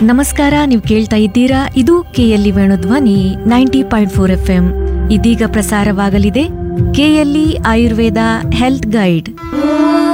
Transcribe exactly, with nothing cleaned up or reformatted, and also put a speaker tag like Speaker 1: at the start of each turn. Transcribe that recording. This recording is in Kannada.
Speaker 1: ನಮಸ್ಕಾರ, ನೀವು ಕೇಳ್ತಾ ಇದ್ದೀರಾ ಇದು KLE Venudhwani ninety point four F M. ಇದೀಗ ಪ್ರಸಾರವಾಗಲಿದೆ ಕೆಎಲ್ಇ ಆಯುರ್ವೇದ ಹೆಲ್ತ್ ಗೈಡ್.